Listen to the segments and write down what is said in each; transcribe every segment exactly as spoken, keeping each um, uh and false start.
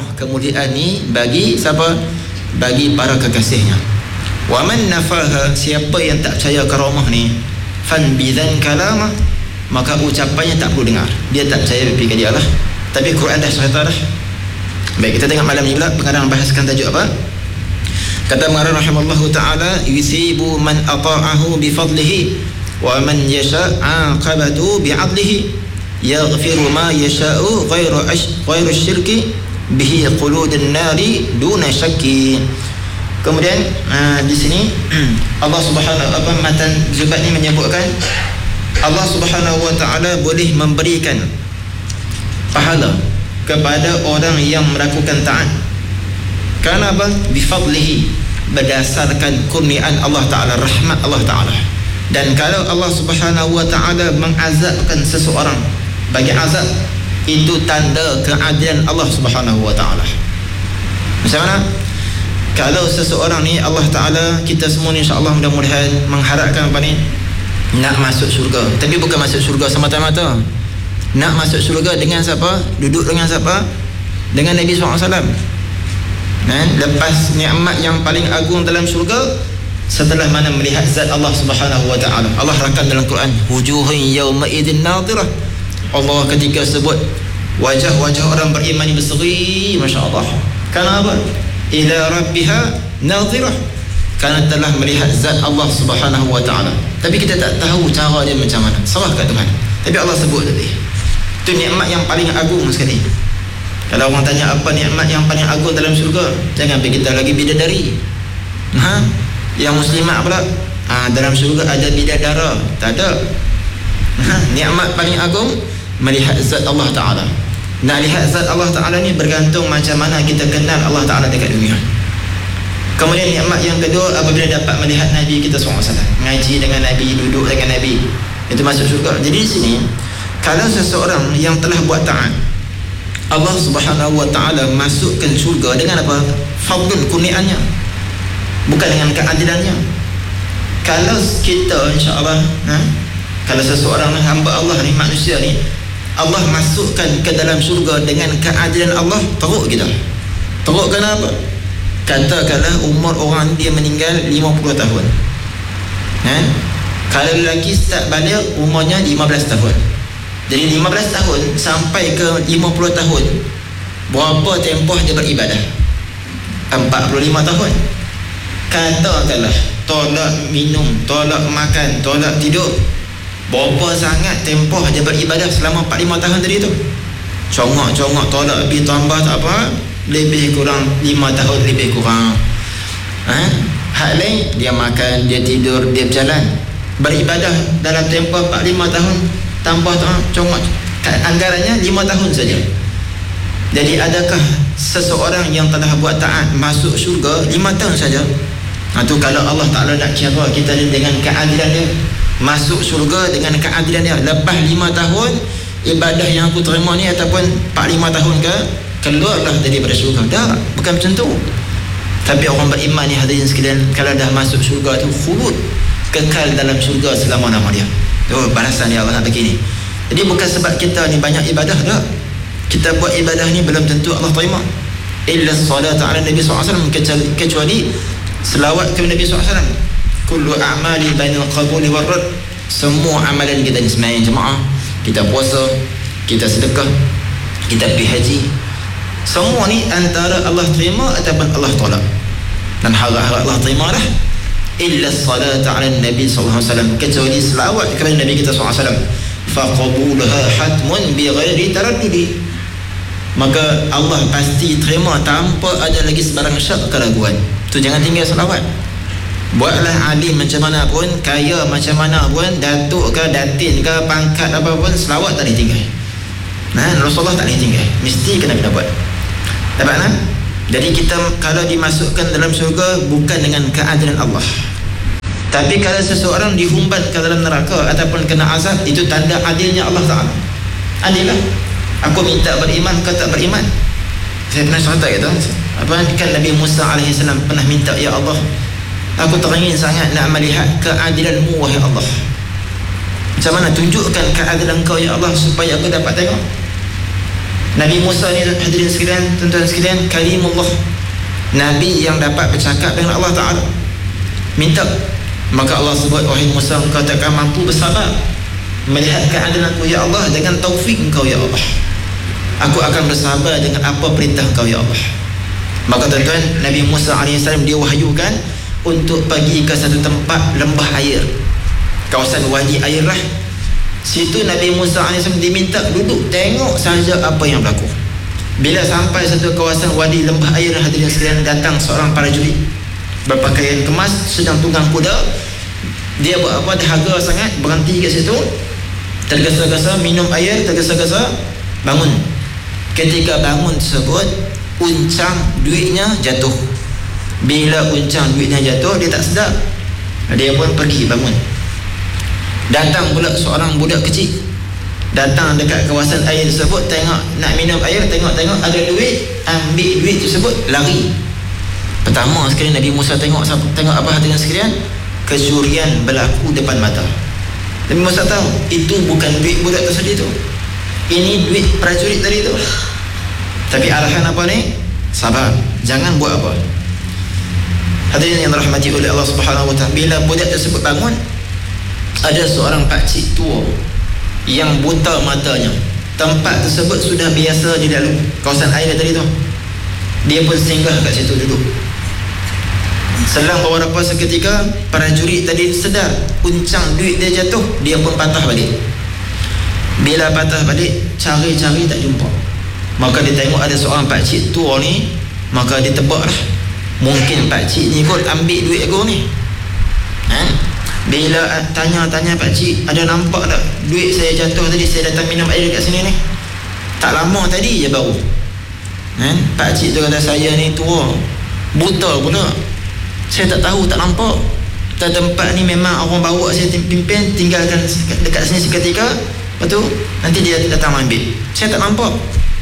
karamah kemuliaan ni bagi siapa? Bagi para kekasihnya. Wa man nafaha, siapa yang tak percaya karamah ni, fan bidzan kalamah, maka ucapannya tak perlu dengar. Dia tak percaya fikir dia lah. Tapi Quran dah cerita dah. Baik, kita tengok malam ni pula pengarang bahaskan tajuk apa? Kata pengarang rahimallahu taala, yusibu man ata'ahu bi fadlihi wa man yasha' aqabatu bi 'adlihi yaghfiru ma yasha'u ghairu ash ghairu syirki bihi quludun nari duna syakki. Kemudian uh, di sini Allah Subhanahu apa matan Zubat ni menyebutkan Allah Subhanahu wa taala boleh memberikan pahala kepada orang yang melakukan taat. Kerana apa? Bifadlihi, berdasarkan kurniaan Allah taala, rahmat Allah taala. Dan kalau Allah Subhanahu wa taala mengazabkan seseorang bagi azab, itu tanda keadilan Allah Subhanahu wa taala. Macam mana? Kalau seseorang ni Allah Ta'ala, kita semua ni insyaAllah mudah-mudahan mengharapkan apa ni? Nak masuk syurga. Tapi bukan masuk syurga semata-mata. Nak masuk syurga dengan siapa? Duduk dengan siapa? Dengan Nabi sallallahu alaihi wasallam. Dan lepas nikmat yang paling agung dalam syurga, setelah mana melihat zat Allah Subhanahu wa Ta'ala. Allah rakam dalam Quran, wujuhun yawma idzin nadhirah. Allah ketika sebut wajah-wajah orang beriman ni berseri, masya-Allah. Kenapa? Ila rabbiha nadhirah, kerana telah melihat zat Allah Subhanahu wa taala. Tapi kita tak tahu cara dia macam mana. Serah kat Tuhan. Tapi Allah sebut tadi. Itu nikmat yang paling agung sekali. Kalau orang tanya apa nikmat yang paling agung dalam syurga, jangan fikir kita lagi bidadari. Ha? Yang muslimat pula, ha, dalam syurga ada bidadara. Tak ada. Ha? Nikmat paling agung melihat zat Allah taala. Nak lihat zat Allah Ta'ala ni bergantung macam mana kita kenal Allah Ta'ala dekat dunia. Kemudian nikmat yang kedua, apabila dapat melihat Nabi kita sallallahu alaihi wasallam, ngaji dengan Nabi, duduk dengan Nabi, itu masuk syurga. Jadi di sini, kalau seseorang yang telah buat taat, Allah Subhanahu wa Ta'ala masukkan syurga dengan apa? Fadl, kurniaannya, bukan dengan keadilannya. Kalau kita insya-Allah, ha? Kalau seseorang hamba Allah ni, manusia ni, Allah masukkan ke dalam syurga dengan keadilan Allah, teruk kita. Teruk kenapa? Katakanlah umur orang dia meninggal lima puluh tahun. Ha? Kalau lelaki start balik umurnya lima belas tahun. Jadi lima belas tahun sampai ke lima puluh tahun, berapa tempoh dia beribadah? empat puluh lima tahun. Katakanlah tolak minum, tolak makan, tolak tidur, berapa sangat tempoh dia beribadah selama empat puluh lima tahun tadi tu? Congok-congok tolak lebih tambah tak apa, lebih kurang lima tahun lebih kurang. Ha? Hak lain, dia makan, dia tidur, dia berjalan, beribadah dalam tempoh empat puluh lima tahun, tambah congok, anggarannya lima tahun saja. Jadi adakah seseorang yang telah buat taat masuk syurga lima tahun saja? Ha, tu kalau Allah Ta'ala nak kira kita dengan keadilan dia, masuk syurga dengan keadilan dia. Lepas lima tahun ibadah yang aku terima ni, ataupun empat puluh lima tahun ke, keluarlah daripada syurga. Tak, bukan macam tu. Tapi orang beriman ni hadirin sekalian, kalau dah masuk syurga tu khulud, kekal dalam syurga selama-lama dia. Tu balasan yang Allah nak bagi ni. Jadi bukan sebab kita ni banyak ibadah tak. Kita buat ibadah ni belum tentu Allah terima. Illa salat ala Nabi sallallahu alaihi wasallam, kecuali selawat kepada Nabi sallallahu alaihi wasallam. Kullu a'mali bainal qabuli war rad. Semua amalan kita ni sembahyang jemaah, kita puasa, kita sedekah, kita pergi haji, semua ni antara Allah terima ataupun Allah tolak. Dan harap-harap Allah terima dah. Illa salat ala Nabi sallallahu alaihi wasallam, kecuali selawat kepada Nabi kita sallallahu alaihi wasallam, faqabulaha hatmun bi ghairi taraddudi, maka Allah pasti terima tanpa ada lagi sebarang syak keraguan. Tu jangan tinggal selawat. Buatlah alim macam mana pun, kaya macam mana pun, datuk ke, datin ke, pangkat apa pun, selawat tak boleh tinggal. Nah, Rasulullah tak boleh tinggal, mesti kena kena buat. Dapat kan? Jadi kita kalau dimasukkan dalam syurga bukan dengan keadilan Allah. Tapi kalau seseorang dihumban ke dalam neraka ataupun kena azab, itu tanda adilnya Allah Ta'ala. Adil lah. Aku minta beriman, kau tak beriman. Saya pernah cerita gitu. Apa kan Nabi Musa alaihi salam pernah minta, ya Allah, aku teringin sangat nak melihat keadilan-Mu wahai Allah. Macam mana tunjukkan keadilan Kau ya Allah supaya aku dapat tengok. Nabi Musa ni hadirin sekalian, tuan-tuan sekalian, kalimullah, Nabi yang dapat bercakap dengan Allah Ta'ala. Minta, maka Allah sebut, wahai Musa, engkau takkan mampu bersabar melihat keadilanku ya Allah, dengan taufik engkau ya Allah, aku akan bersabar dengan apa perintah engkau ya Allah. Maka tuan-tuan, Nabi Musa alaihissalam dia wahyukan untuk pergi ke satu tempat lembah air, kawasan wadi air lah. Situ Nabi Musa alaihissalam diminta duduk tengok sahaja apa yang berlaku. Bila sampai satu kawasan wadi lembah air, hadirin sekalian, datang seorang prajurit berpakaian kemas, sedang tunggang kuda. Dia buat apa? Dahaga sangat, berhenti kat situ, tergesa-gesa minum air, tergesa-gesa bangun. Ketika bangun tersebut, uncang duitnya jatuh. Bila uncang duitnya jatuh, dia tak sedar, dia pun pergi bangun. Datang pula seorang budak kecil, datang dekat kawasan air tersebut, tengok nak minum air, tengok-tengok ada duit, ambil duit tersebut, lari. Pertama sekali Nabi Musa tengok, tengok apa hadirin sekalian? Kecurian berlaku depan mata. Nabi Musa tahu itu bukan duit budak tersebut tu, ini duit prajurit tadi tu. Tapi arahan apa ni? Sabar, jangan buat apa. Hadirin yang dirahmati oleh Allah Subhanahu wa taala, bila budak tersebut bangun, ada seorang pakcik tua yang buta matanya. Tempat tersebut sudah biasa di dalam kawasan air tadi tu. Dia pun singgah kat situ duduk. Selang beberapa seketika, prajurit tadi sedar uncang duit dia jatuh, dia pun patah balik. Bila patah balik, cari-cari tak jumpa. Maka dia tengok ada seorang pakcik tua ni, maka dia tebak lah, mungkin pakcik ni kot ambil duit aku ni. Ha? Bila tanya-tanya pakcik, ada nampak tak duit saya jatuh tadi, saya datang minum air dekat sini ni, tak lama tadi je baru. Ha? Pakcik tu kata, saya ni tua, buta pula, saya tak tahu, tak nampak. Dan tempat ni memang orang bawa saya pimpin, tinggalkan dekat sini seketika, lepas tu nanti dia datang ambil, saya tak nampak.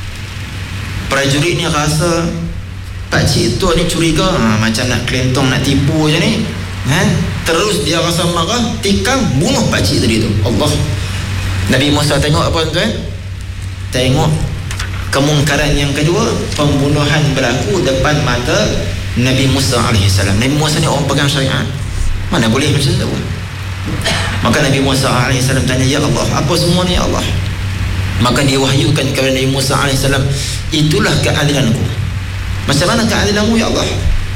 Prajurit ni rasa pakcik tua ni curiga, ha, macam nak kelentong, nak tipu je ni. Ha? Terus dia rasa marah, tikam bunuh pakcik tadi tu. Allah. Nabi Musa tengok apa tuan? Tengok kemungkaran yang kedua, pembunuhan berlaku depan mata Nabi Musa alaihissalam. Nabi Musa ni orang pegang syariat, mana boleh macam tu. Maka Nabi Musa alaihissalam tanya, ya Allah, apa semua ni ya Allah? Maka diwahyukan kepada Nabi Musa alaihissalam, itulah keadilanku. Macam mana keadilanmu ya Allah?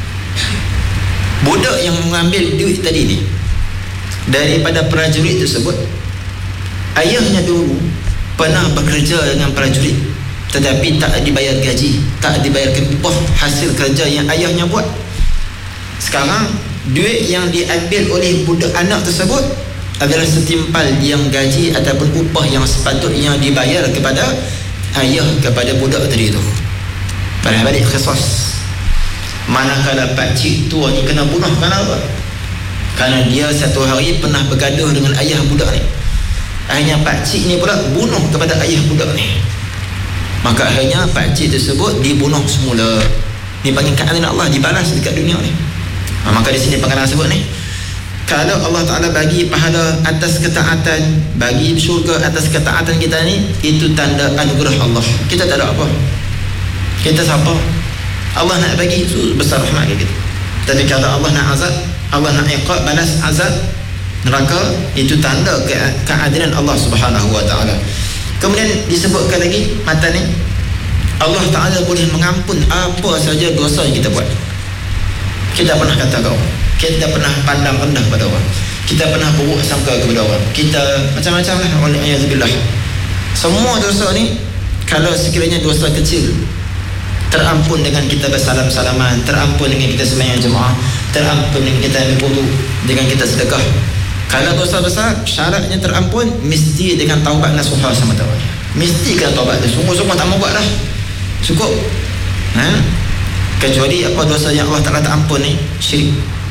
Budak yang mengambil duit tadi ni, daripada prajurit tersebut, ayahnya dulu pernah bekerja dengan prajurit, tetapi tak dibayar gaji, tak dibayarkan upah hasil kerja yang ayahnya buat. Sekarang duit yang diambil oleh budak anak tersebut adalah setimpal yang gaji ataupun upah yang sepatutnya dibayar kepada ayah kepada budak tadi tu. Pada balik qisas, manakala pakcik tua ni kena bunuh kerana apa? Kerana dia satu hari pernah bergaduh dengan ayah budak ni. Akhirnya pakcik ni pula bunuh kepada ayah budak ni. Maka akhirnya pakcik tersebut dibunuh semula. Dipanggil keadilan Allah, dibalas dekat dunia ni. Ha, maka di sini pengarang sebut ni, kalau Allah Ta'ala bagi pahala atas ketaatan, bagi syurga atas ketaatan kita ni, itu tanda anugerah Allah. Kita tak ada apa, kita siapa? Allah nak bagi, itu besar rahmat kita. Tapi kalau Allah nak azab, Allah nak iqab, balas azab neraka, itu tanda ke keadilan Allah Subhanahu wa taala. Kemudian disebutkan lagi mata ni, Allah Ta'ala boleh mengampun apa saja dosa yang kita buat. Kita pernah kata kau, kita pernah pandang rendah pada orang, kita pernah buruk sangka kepada orang, kita macam-macam lah, wa'alaikumsalam. Semua dosa ni, kalau sekiranya dosa kecil, terampun dengan kita bersalam-salaman, terampun dengan kita sembahyang jemaah, terampun dengan kita ambil wudu, dengan kita sedekah. Kalau dosa besar, syaratnya terampun mesti dengan taubat nasuha sama tahu. Mesti kena taubat dia, sungguh-sungguh tak mau buat dah, cukup. Ha? Kecuali apa dosa yang Allah Ta'ala tak ampun ni? Syirik.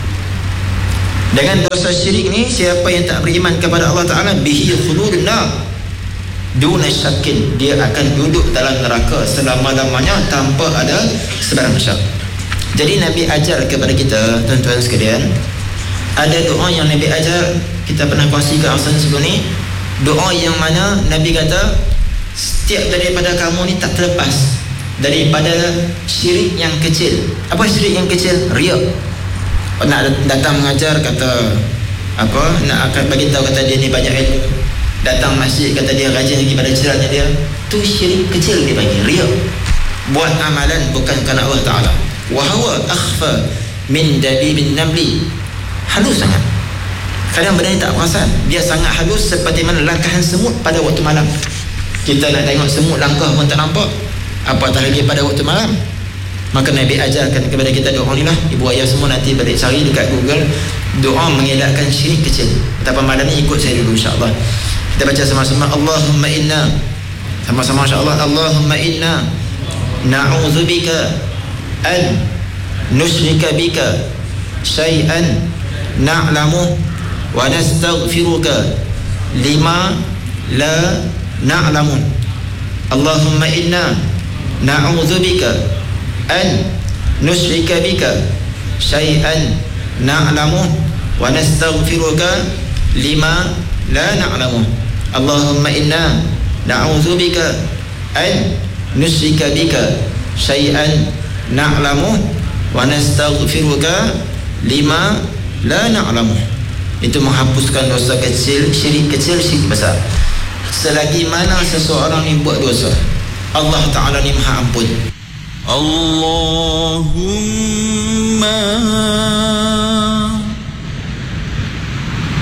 Dengan dosa syirik ni, siapa yang tak beriman kepada Allah Ta'ala, bihi khuludun nar duna syakin, dia akan duduk dalam neraka selama-lamanya tanpa ada sebarang syak. Jadi Nabi ajar kepada kita, tuan-tuan sekalian, ada doa yang Nabi ajar, kita pernah kongsikan asal sebelum ni. Doa yang mana Nabi kata, setiap daripada kamu ni tak terlepas daripada syirik yang kecil. Apa syirik yang kecil? Riya. Nak datang mengajar kata apa, nak akan bagi tahu kata dia ni banyak ilmu, datang masjid kata dia rajin lagi pada ceramah dia, tu syirik kecil dia bagi, riya. Buat amalan bukan kerana Allah Ta'ala. Wa huwa akhfa min dabibin namli. Halus sangat. Kadang benda ni tak perasan, dia sangat halus seperti mana langkahan semut pada waktu malam. Kita nak tengok semut langkah pun tak nampak, apatah lagi pada waktu malam. Maka Nabi ajarkan kepada kita doa ni lah. Ibu ayah semua nanti balik cari dekat Google doa mengelakkan syirik kecil. Tapi malam ni ikut saya dulu insya-Allah. Kita baca sama-sama, Allahumma inna, sama-sama insya-Allah, Allahumma inna na'udzubika an nusyrika bika syai'an na'lamu wa nastaghfiruka lima la na'lamu. Allahumma inna na'udzubika an nusyrika bika syai'an na'lamu wa nastaghfiruka lima la na'lamu. Allahumma inna na'udzubika an nusyrika bika syai'an na'lamu wa nastaghfiruka lima la na'lamu. Itu menghapuskan dosa kecil, syirik kecil, syirik besar. Selagi mana seseorang ni buat dosa, Allah Ta'ala ni Maha Ampun. Allahumma